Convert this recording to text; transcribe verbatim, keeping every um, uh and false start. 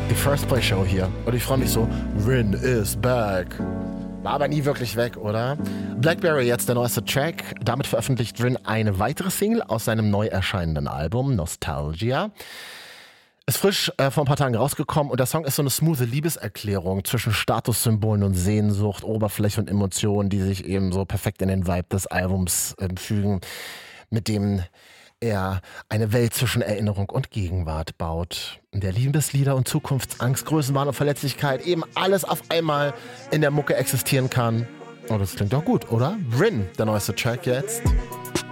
Die First Play Show hier. Und ich freue mich so, Rin is back. War aber nie wirklich weg, oder? Blackberry, jetzt der neueste Track. Damit veröffentlicht Rin eine weitere Single aus seinem neu erscheinenden Album Nostalgia. Ist frisch äh, vor ein paar Tagen rausgekommen und der Song ist so eine smoothe Liebeserklärung zwischen Statussymbolen und Sehnsucht, Oberfläche und Emotionen, die sich eben so perfekt in den Vibe des Albums äh, fügen, mit dem er eine Welt zwischen Erinnerung und Gegenwart baut, in der Liebeslieder und Zukunftsangst, Größenwahn und Verletzlichkeit eben alles auf einmal in der Mucke existieren kann. Und das klingt doch gut, oder? Rin, der neueste Track jetzt.